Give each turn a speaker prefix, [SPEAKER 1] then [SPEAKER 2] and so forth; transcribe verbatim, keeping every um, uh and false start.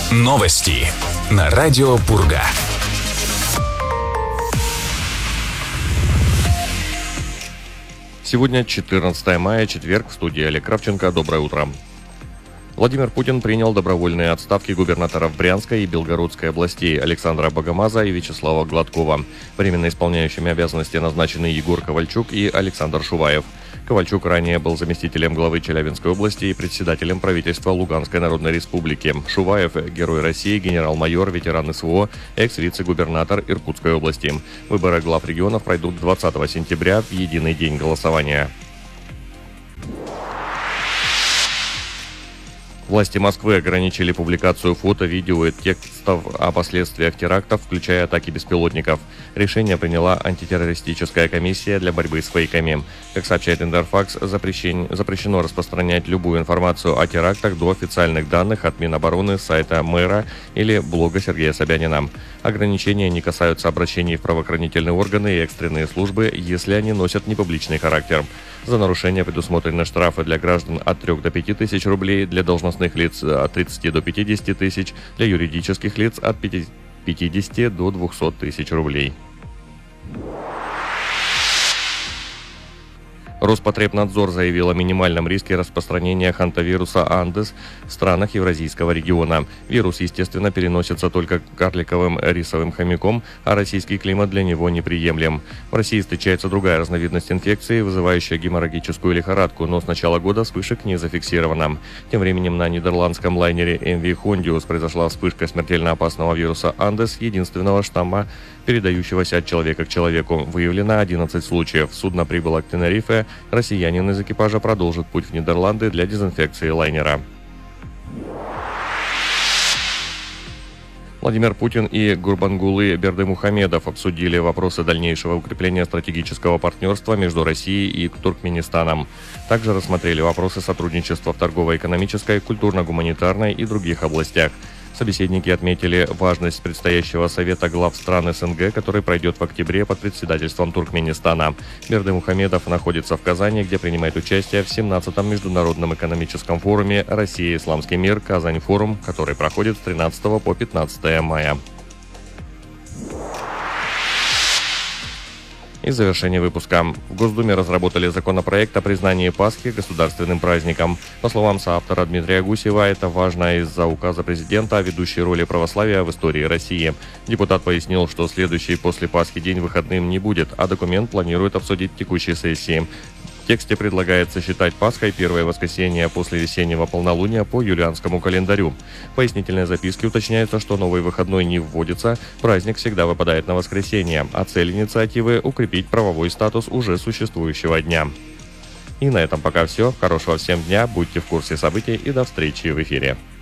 [SPEAKER 1] Новости на радио Пурга.
[SPEAKER 2] Сегодня четырнадцатое мая, четверг, в студии Олег Кравченко. Доброе утро. Владимир Путин принял добровольные отставки губернаторов Брянской и Белгородской областей Александра Богомаза и Вячеслава Гладкова. Временно исполняющими обязанности назначены Егор Ковальчук и Александр Шуваев. Ковальчук ранее был заместителем главы Челябинской области и председателем правительства Луганской Народной Республики. Шуваев – герой России, генерал-майор, ветеран СВО, экс-вице-губернатор Иркутской области. Выборы глав регионов пройдут двадцатого сентября в единый день голосования. Власти Москвы ограничили публикацию фото, видео и текстов о последствиях терактов, включая атаки беспилотников. Решение приняла антитеррористическая комиссия для борьбы с фейками. Как сообщает Интерфакс, запрещено распространять любую информацию о терактах до официальных данных от Минобороны, сайта мэра или блога Сергея Собянина. Ограничения не касаются обращений в правоохранительные органы и экстренные службы, если они носят непубличный характер. За нарушение предусмотрены штрафы для граждан от трёх до пяти тысяч рублей, для должностных лиц от тридцати до пятидесяти тысяч, для юридических лиц от пятидесяти до двухсот тысяч рублей. Роспотребнадзор заявил о минимальном риске распространения хантавируса Андес в странах Евразийского региона. Вирус, естественно, переносится только карликовым рисовым хомяком, а российский климат для него неприемлем. В России встречается другая разновидность инфекции, вызывающая геморрагическую лихорадку, но с начала года вспышек не зафиксировано. Тем временем на нидерландском лайнере эм ви Hondius произошла вспышка смертельно опасного вируса Андес, единственного штамма, передающегося от человека к человеку. Выявлено одиннадцать случаев. Судно прибыло к Тенерифе. Россиянин из экипажа продолжит путь в Нидерланды для дезинфекции лайнера. Владимир Путин и Гурбангулы Бердымухамедов обсудили вопросы дальнейшего укрепления стратегического партнерства между Россией и Туркменистаном. Также рассмотрели вопросы сотрудничества в торгово-экономической, культурно-гуманитарной и других областях. Собеседники отметили важность предстоящего совета глав стран СНГ, который пройдет в октябре под председательством Туркменистана. Бердымухамедов находится в Казани, где принимает участие в семнадцатом международном экономическом форуме «Россия. Исламский мир. Казань-форум», который проходит с тринадцатого по пятнадцатое мая. И завершение выпуска. В Госдуме разработали законопроект о признании Пасхи государственным праздником. По словам соавтора Дмитрия Гусева, это важно из-за указа президента о ведущей роли православия в истории России. Депутат пояснил, что следующий после Пасхи день выходным не будет, а документ планирует обсудить в текущей сессии. В тексте предлагается считать Пасхой первое воскресенье после весеннего полнолуния по юлианскому календарю. В пояснительной записке уточняется, что новый выходной не вводится, праздник всегда выпадает на воскресенье, а цель инициативы – укрепить правовой статус уже существующего дня. И на этом пока все. Хорошего всем дня, будьте в курсе событий и до встречи в эфире.